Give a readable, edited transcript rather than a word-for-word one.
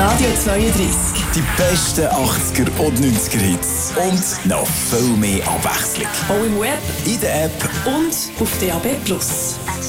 Radio 32. Die besten 80er und 90er Hits. Und noch viel mehr Abwechslung. Auch im Web In der App und auf DAB+.